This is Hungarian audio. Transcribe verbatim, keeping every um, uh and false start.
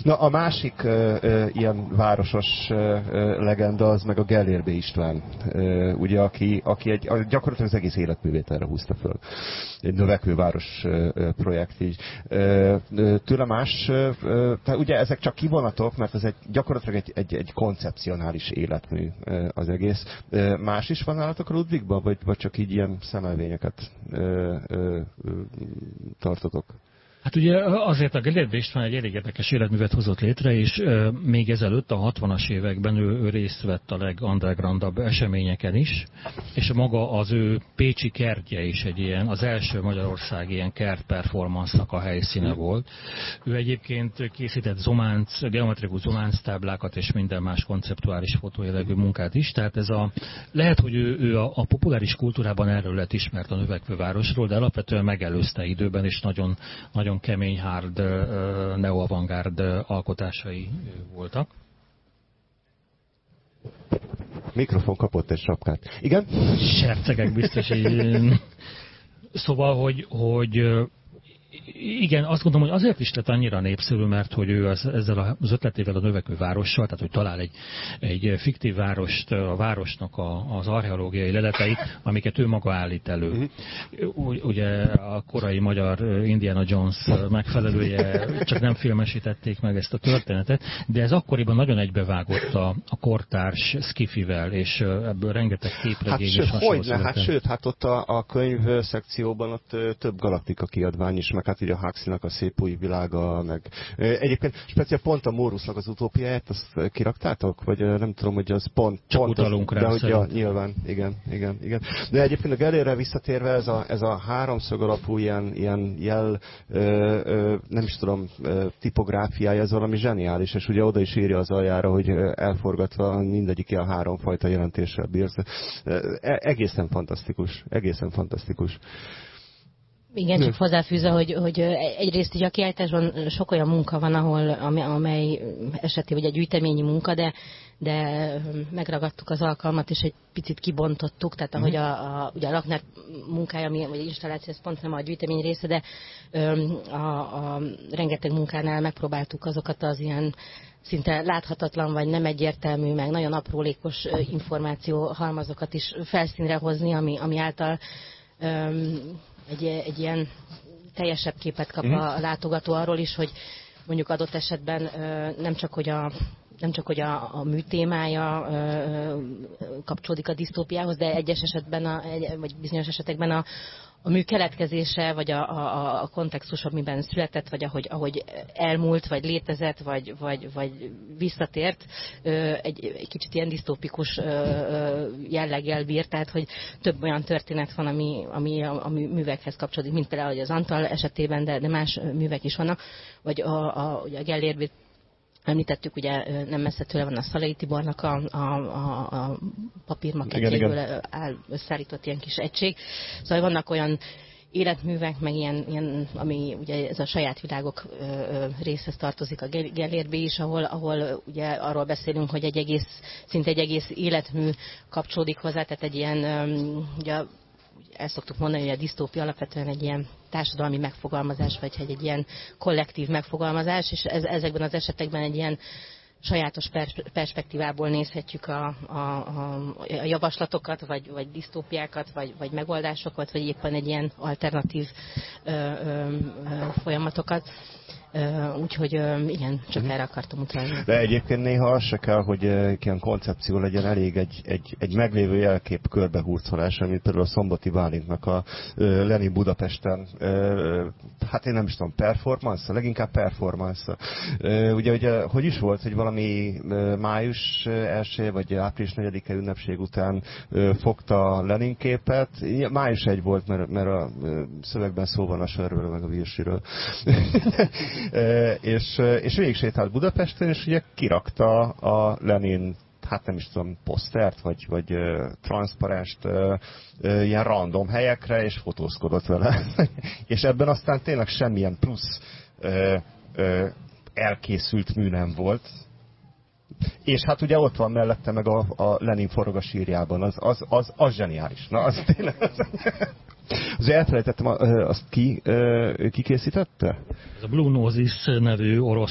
Na, a másik ö, ö, ilyen városos ö, legenda az meg a Gellérbe István, ö, ugye, aki, aki egy, gyakorlatilag az egész életművét erre húzta föl. Egy növekvő város ö, ö, projekt így. Ö, ö, tőle más, ö, ö, tehát ugye ezek csak kivonatok, mert ez egy, gyakorlatilag egy, egy, egy koncepcionális életmű ö, az egész. Ö, más is van nálatok a Ludwigban, vagy, vagy csak így ilyen szemelvényeket ö, ö, ö, tartotok? Hát ugye azért a Gellérbe István egy elég érdekes életművet hozott létre, és euh, még ezelőtt a hatvanas években ő, ő részt vett a legundergroundabb eseményeken is, és maga az ő pécsi kertje is egy ilyen, az első Magyarország ilyen kert performance-nak a helyszíne volt. Ő egyébként készített zománc, geometrikus zománc táblákat és minden más konceptuális fotójellegű munkát is, tehát ez a, lehet, hogy ő, ő a, a populáris kultúrában erről lett ismert a növekvő városról, de alapvetően megelőzte időben, és nagyon, nagyon kemény hard, neo-avantgárd alkotásai voltak. Mikrofon kapott egy sapkát. Igen? Sercegek biztos, hogy... Szóval, hogy, hogy igen, azt gondolom, hogy azért is lett annyira népszerű, mert hogy ő az, ezzel az ötletével a növekvő várossal, tehát hogy talál egy, egy fiktív várost, a városnak a, az archeológiai leleteit, amiket ő maga állít elő. Uh-huh. Ugye a korai magyar Indiana Jones megfelelője, csak nem filmesítették meg ezt a történetet, de ez akkoriban nagyon egybevágott a, a kortárs skifivel, és ebből rengeteg képregény és hasonló. Hogyne, hát sőt, hát ott a, a könyv szekcióban ott több galaktika kiadvány is, meg hát így a Huxleynak a Szép új világa, meg egyébként speciál pont a Mórusznak az utópiáját, azt kiraktátok? Vagy nem tudom, hogy az pont... Csak pont utalunk az, rá, de hogy ja, nyilván, igen, igen, igen. De egyébként a Gellérre visszatérve ez a, ez a háromszög alapú ilyen, ilyen jel, ö, ö, nem is tudom, ö, tipográfiája, ez valami zseniális, és ugye oda is írja az aljára, hogy elforgatva mindegyik ilyen háromfajta jelentéssel bírsz. Egészen fantasztikus, egészen fantasztikus. Igen, csak hozzáfűzve, hogy, hogy egyrészt így a kiállításban sok olyan munka van, ahol, amely esetében ugye gyűjteményi munka, de, de megragadtuk az alkalmat, és egy picit kibontottuk, tehát ahogy a, a, ugye a Lakner munkája, vagy installáció, ez pont nem a gyűjtemény része, de a, a rengeteg munkánál megpróbáltuk azokat az ilyen szinte láthatatlan, vagy nem egyértelmű, meg nagyon aprólékos információ halmazokat is felszínre hozni, ami, ami által Egy, egy ilyen teljesebb képet kap a látogató arról is, hogy mondjuk adott esetben nem csak, hogy a, nem csak, hogy a, a mű témája kapcsolódik a disztópiához, de egyes esetben, a, vagy bizonyos esetekben a, a mű keletkezése, vagy a, a, a kontextus, amiben született, vagy ahogy, ahogy elmúlt, vagy létezett, vagy, vagy, vagy visszatért, egy, egy kicsit ilyen disztópikus jelleggel bír, tehát hogy több olyan történet van, ami, ami a, a művekhez kapcsolódik, mint például az Antal esetében, de, de más művek is vannak, vagy a, a, ugye a Gellérbe említettük, ugye nem messze tőle van a Szalai Tibornak a, a, a, a papírmakettjéből áll összeállított ilyen kis egység. Szóval vannak olyan életművek, meg ilyen, ilyen ami ugye ez a saját világok ö, ö, részhez tartozik a Gellérbe is, ahol, ahol ugye arról beszélünk, hogy egy egész, szinte egy egész életmű kapcsolódik hozzá, tehát egy ilyen, ö, ugye el szoktuk mondani, hogy a disztópia alapvetően egy ilyen társadalmi megfogalmazás, vagy egy, egy ilyen kollektív megfogalmazás, és ez, ezekben az esetekben egy ilyen sajátos pers- perspektívából nézhetjük a, a, a, a javaslatokat, vagy, vagy disztópiákat, vagy, vagy megoldásokat, vagy éppen egy ilyen alternatív ö, ö, ö, folyamatokat. Uh, úgyhogy uh, igen, csak uh-huh. erre akartam utalni. De egyébként néha az se kell, hogy uh, ilyen koncepció legyen, elég egy, egy, egy meglévő jelkép körbehurcolása, mint például a Szombati Bálintnak a uh, Lenin Budapesten, uh, hát én nem is tudom, performance, leginkább performance. Uh, ugye, ugye, hogy is volt, hogy valami uh, május első vagy április negyedike ünnepség után uh, fogta Lenin képet, május egy volt, mert, mert a uh, szövegben szó van a sörről, meg a virsiről. és, és végig sétált Budapesten, és ugye kirakta a Lenin, hát nem is tudom, posztert, vagy, vagy uh, transzparenst uh, uh, ilyen random helyekre, és fotózkodott vele. És ebben aztán tényleg semmilyen plusz uh, uh, elkészült mű nem volt. És hát ugye ott van mellette meg a, a Lenin forog a sírjában, az, az, az, az zseniális. Na, az tényleg... Az elfelejtettem, azt ki, ki készítette? Ez a Blue Noses nevű orosz